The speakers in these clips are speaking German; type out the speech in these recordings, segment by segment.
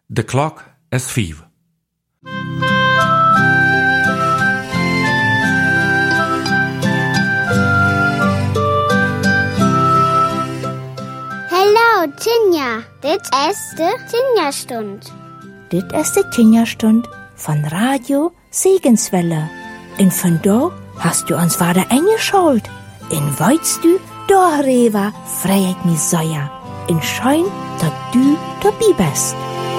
De klok is 5. Hallo, Tinja. Dit is de Tinja-stund. Dit is de Tinja-stund von Radio Segenswelle. En vandaag hast du ons vader eingeschaut. En weißt du, darüber freu ich mich sehr. En schön, dass du dabei bist.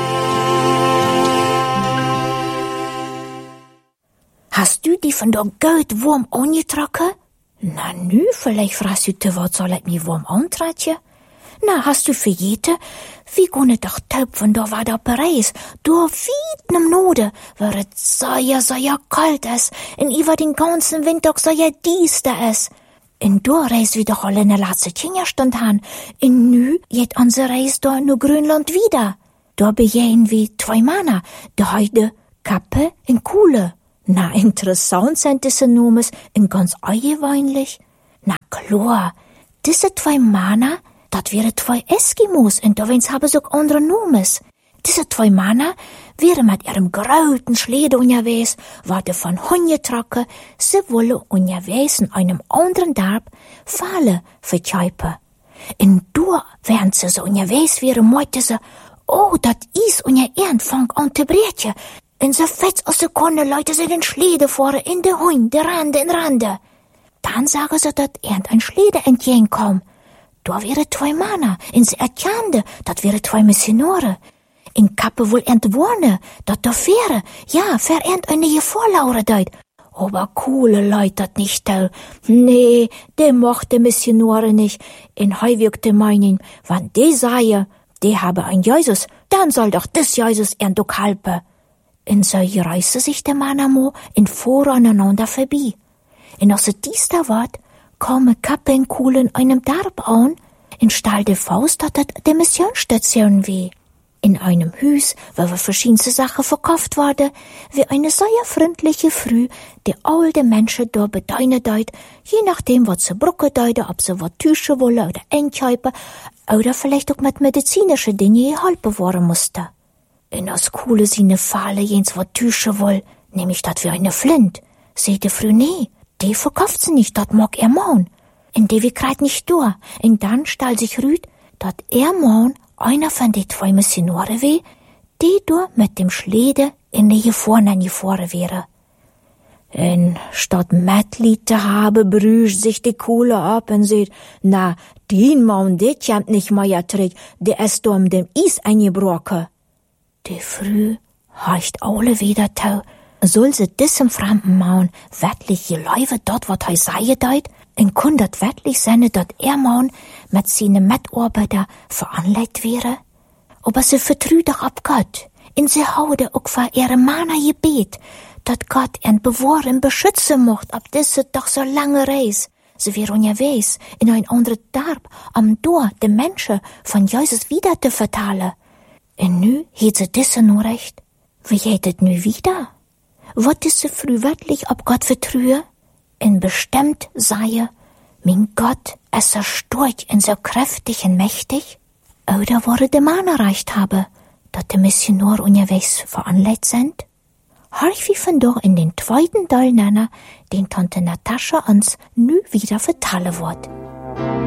Hast du die vandaag gut warm angetrokken? Na nu, vielleicht fragst du te wat soll ich mich warm antrekken? Na, hast du vergeten? Wie gonne doch taub von da war da Paris. Du weit im Norden, waar het sehr kalt ist. En über den ganzen Winter sehr düster ist. En da reis wir doch alle in der letzten Tinja-stund han. En nu geht unsere Reis da nur Grönland wieder. Da begehen wir 2 Männer, de Heide, Kappe en Kuhle. Na, interessant sind diese Nomes en ganz ungewöhnlich. Na klar, diese 2 Männer, dat wären 2 Eskimos en da wens haben sie auch andere Nomes. Diese 2 Männer wären mit ihrem großen Schlede unterwegs, waren von Hundetrocke, sie wollen unterwegs in einem anderen Dorf Falle verkäupen. Und da, während sie so unterwegs wären, meinten sie, oh, dat is unser Ernst fängt an zu brechen. Und so fetz aus der Kunde Leute sie den Schlede fahren in de Hund, de Rande. Dann sagen sie, dat Ernst ein Schlede entgegenkommt. Da wären 2 Männer, und sie erkannten, dat wären 2 Missionare. In Kappe wohl entwarnen, dat da wäre, ja, für eine Vorlaure deut. Aber coole Leute dat nicht tau. Nee, de mochte Missionare nicht. In heu wirkte meinen, wann de sei, de habe ein Jesus, dann soll doch des Jesus doch halpe. In so reiste sich der Mann amo in voreinander vorbei. Und als es dies da ward, komme Kappe in Kuhlen einem Dorf an, in stahl de Faust dat het de Missionsstation wie. In einem Hüs, wo verschiedenste Sachen verkauft worden, wie eine sehr freundliche Früh, die alte Menschen da bedeine deut, je nachdem, was sie brucke deute, ob sie wat tüsche wolle oder einkaufen, oder vielleicht auch mit medizinische Dinge geholpen worden musste. In das Kuhle sine Falle jens wat tüsche woll, nämlich dat wie eine Flint. Seht die Früh, nee, die verkauft sie nicht, dat mag er maun. In die wie kreit nicht durch. Und dann stall sich rüd, dat er maun einer von die 2 Missionare weh, die du mit dem Schlede in die gefahren wäre. Und statt Mitleid zu haben, brüscht sich die Kuhle ab und sagt, na, den Mann, der kommt nicht mehr zurück, der ist da dem Eis eingebrochen. Die Früh heißt alle wieder tau, soll sie diesem fremden Mann wirklich geläufe dort, wat er sei deut, und kann dat wirklich sein, dat er Mann mit seinen Mitarbeiter veranlegt wäre? Aber sie vertrüht doch ab Gott, und sie haude auch vor ihre Männer gebet, dat Gott ihn bewahren und beschützen mocht, ab diese doch so lange Reis. Sie wäre unterwegs in ein anderes Dorf, dort de Menschen von Jesus wieder zu vertalen. Und nu hielt sie diese nur recht. Wie geht es nu wieder? Wird diese Früh wirklich ob Gott vertrühe? Und bestimmt sei, mein Gott, es so stark und so kräftig und mächtig? Oder wurde der Mann erreicht habe, dass die Missionare unterwegs veranlegt sind? Horch wie von da in den 2. Teil nennen, den Tante Natascha uns nu wieder vertellen wird.